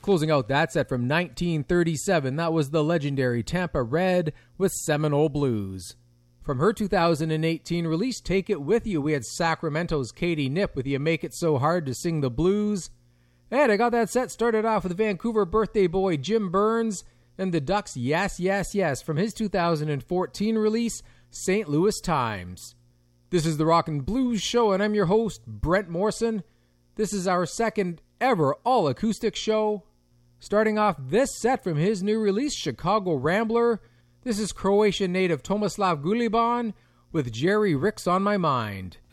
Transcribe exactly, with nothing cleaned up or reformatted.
Closing out that set from nineteen thirty-seven, that was the legendary Tampa Red with Seminole Blues. From her two thousand eighteen release, Take It With You, we had Sacramento's Katie Knipp with You Make It So Hard to Sing the Blues. And I got that set started off with Vancouver birthday boy Jim Burns and the Ducks' Yes, Yes, Yes from his two thousand fourteen release, Saint Louis Times. This is the Rock and Blues Show, and I'm your host, Brent Morrison. This is our second ever all-acoustic show. Starting off this set from his new release, Chicago Rambler, this is Croatian native Tomislav Guliban with Jerry Ricks on My Mind.